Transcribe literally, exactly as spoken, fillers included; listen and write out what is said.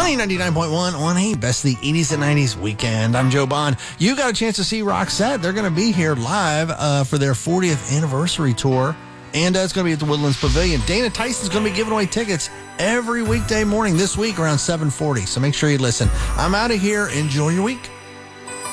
Money ninety-nine point one on a Best of the eighties and nineties weekend. I'm Joe Bond. You got a chance to see Roxette. They're going to be here live uh, for their fortieth anniversary tour. And uh, it's going to be at the Woodlands Pavilion. Dana Tyson's going to be giving away tickets every weekday morning this week around seven forty. So make sure you listen. I'm out of here. Enjoy your week.